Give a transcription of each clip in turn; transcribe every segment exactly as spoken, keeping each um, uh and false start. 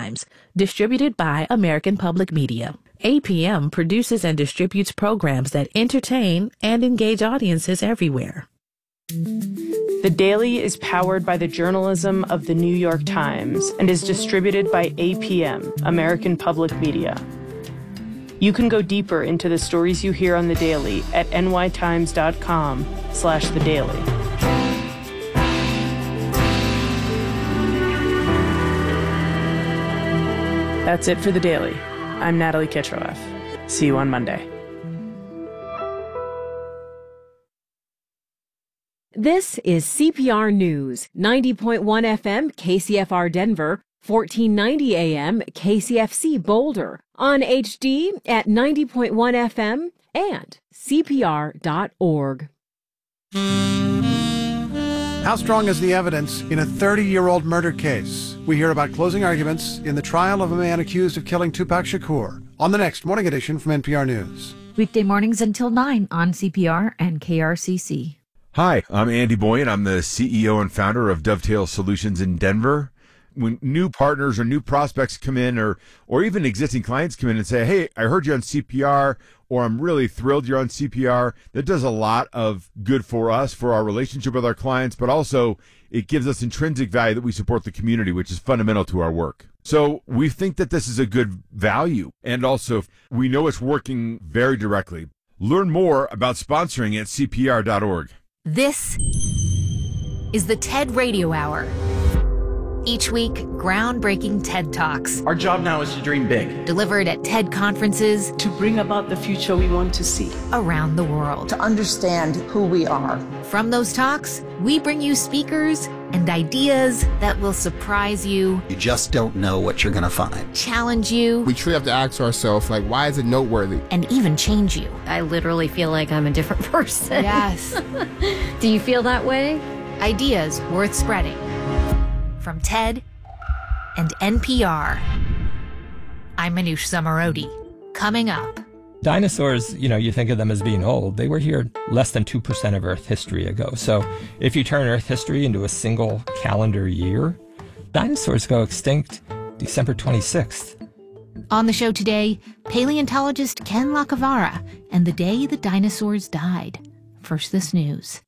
Times, distributed by American Public Media. A P M produces and distributes programs that entertain and engage audiences everywhere. The Daily is powered by the journalism of the New York Times and is distributed by A P M, American Public Media. You can go deeper into the stories you hear on The Daily at nytimes.com slash The Daily. That's it for The Daily. I'm Natalie Kitroeff. See you on Monday. This is C P R News, ninety point one F M K C F R Denver, fourteen ninety A M K C F C Boulder, on H D at ninety point one F M and C P R dot org. How strong is the evidence in a thirty-year-old murder case? We hear about closing arguments in the trial of a man accused of killing Tupac Shakur on the next Morning Edition from N P R News. Weekday mornings until nine on C P R and K R C C. Hi, I'm Andy Boyan. I'm the C E O and founder of Dovetail Solutions in Denver. When new partners or new prospects come in, or or even existing clients come in and say, hey, I heard you on C P R, or I'm really thrilled you're on C P R, that does a lot of good for us, for our relationship with our clients, but also it gives us intrinsic value that we support the community, which is fundamental to our work. So we think that this is a good value, and also we know it's working very directly. Learn more about sponsoring at C P R dot org. This is the TED Radio Hour. Each week, groundbreaking TED Talks. Our job now is to dream big. Delivered at TED conferences. To bring about the future we want to see. Around the world. To understand who we are. From those talks, we bring you speakers and ideas that will surprise you. You just don't know what you're going to find. Challenge you. We truly have to ask ourselves, like, why is it noteworthy? And even change you. I literally feel like I'm a different person. Yes. Do you feel that way? Ideas worth spreading. From TED and N P R, I'm Manoush Zomorodi. Coming up. Dinosaurs, you know, you think of them as being old. They were here less than two percent of Earth history ago. So if you turn Earth history into a single calendar year, dinosaurs go extinct December twenty-sixth. On the show today, paleontologist Ken Lacavara and the day the dinosaurs died. First, this news.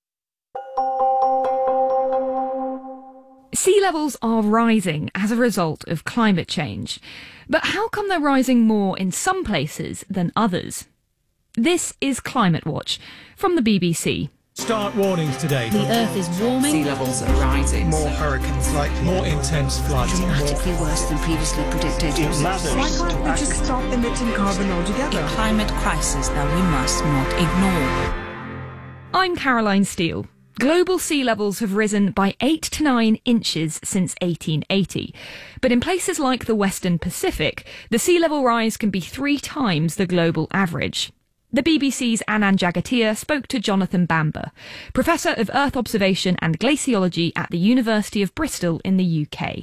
Sea levels are rising as a result of climate change. But how come they're rising more in some places than others? This is Climate Watch from the B B C. Start warnings today. The Earth is warming. Sea levels are rising. More hurricanes likely. More intense floods. Dramatically worse than previously predicted. Why can't we just stop emitting carbon altogether? A climate crisis that we must not ignore. I'm Caroline Steele. Global sea levels have risen by eight to nine inches since eighteen eighty. But in places like the Western Pacific, the sea level rise can be three times the global average. The B B C's Anand Jagatia spoke to Jonathan Bamber, Professor of Earth Observation and Glaciology at the University of Bristol in the U K.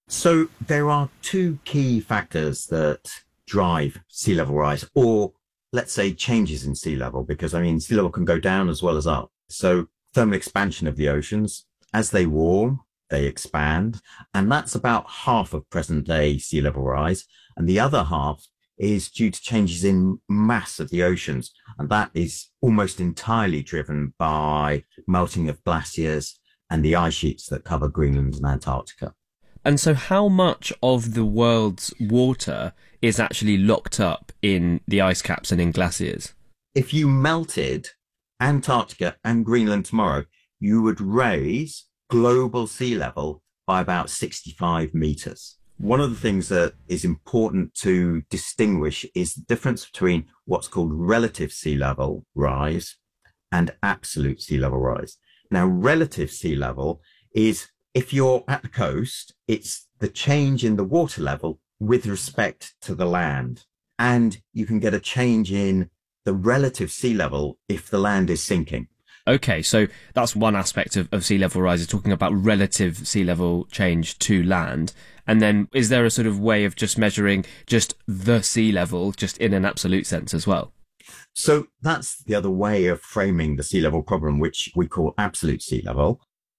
So there are two key factors that drive sea level rise, or let's say changes in sea level, because I mean, sea level can go down as well as up. So thermal expansion of the oceans, as they warm, they expand, and that's about half of present day sea level rise. And the other half is due to changes in mass of the oceans. And that is almost entirely driven by melting of glaciers and the ice sheets that cover Greenland and Antarctica. And so how much of the world's water is actually locked up in the ice caps and in glaciers? If you melted Antarctica and Greenland tomorrow, you would raise global sea level by about sixty-five meters. One of the things that is important to distinguish is the difference between what's called relative sea level rise and absolute sea level rise. Now, relative sea level is, if you're at the coast, it's the change in the water level with respect to the land. And you can get a change in the relative sea level if the land is sinking. Okay, so that's one aspect of, of sea level rise, is talking about relative sea level change to land. And then is there a sort of way of just measuring just the sea level, just in an absolute sense as well? So that's the other way of framing the sea level problem, which we call absolute sea level.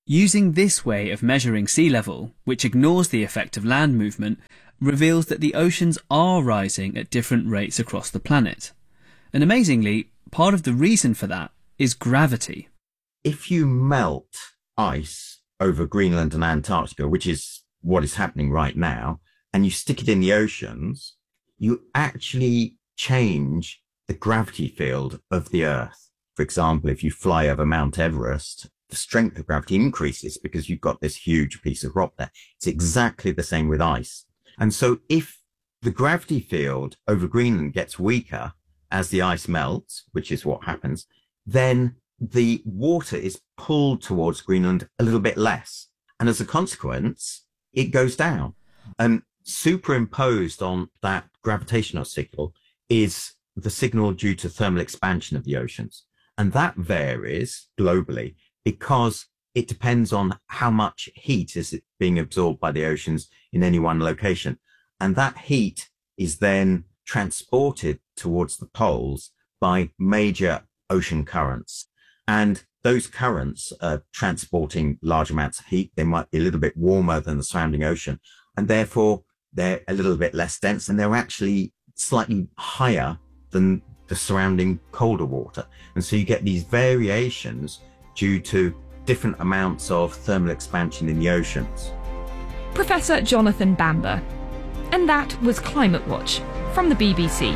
Using this way of measuring sea level, which ignores the effect of land movement, reveals that the oceans are rising at different rates across the planet. And amazingly, part of the reason for that is gravity. If you melt ice over Greenland and Antarctica, which is what is happening right now, and you stick it in the oceans, you actually change the gravity field of the Earth. For example, if you fly over Mount Everest, the strength of gravity increases because you've got this huge piece of rock there. It's exactly the same with ice. And so if the gravity field over Greenland gets weaker as the ice melts, which is what happens, then the water is pulled towards Greenland a little bit less. And as a consequence, it goes down. And superimposed on that gravitational signal is the signal due to thermal expansion of the oceans. And that varies globally because it depends on how much heat is being absorbed by the oceans in any one location. And that heat is then transported towards the poles by major ocean currents. And those currents are transporting large amounts of heat. They might be a little bit warmer than the surrounding ocean, and therefore they're a little bit less dense, and they're actually slightly higher than the surrounding colder water. And so you get these variations due to different amounts of thermal expansion in the oceans. Professor Jonathan Bamber. And that was Climate Watch from the B B C.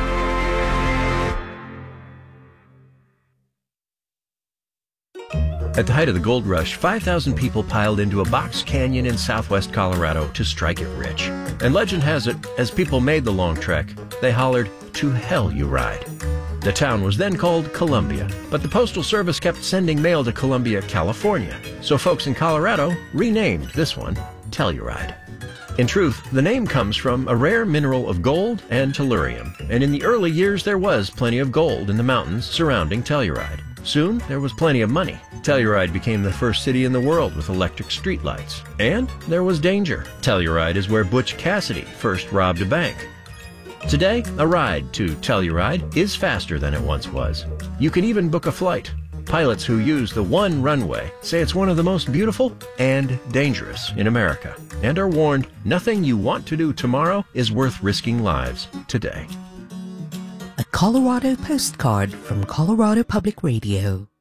At the height of the gold rush, five thousand people piled into a box canyon in southwest Colorado to strike it rich. And legend has it, as people made the long trek, they hollered, "To hell you ride." The town was then called Columbia, but the Postal Service kept sending mail to Columbia, California. So folks in Colorado renamed this one Telluride. In truth, the name comes from a rare mineral of gold and tellurium, and in the early years there was plenty of gold in the mountains surrounding Telluride. Soon, there was plenty of money. Telluride became the first city in the world with electric streetlights. And there was danger. Telluride is where Butch Cassidy first robbed a bank. Today, a ride to Telluride is faster than it once was. You can even book a flight. Pilots who use the one runway say it's one of the most beautiful and dangerous in America, and are warned nothing you want to do tomorrow is worth risking lives today. A Colorado postcard from Colorado Public Radio.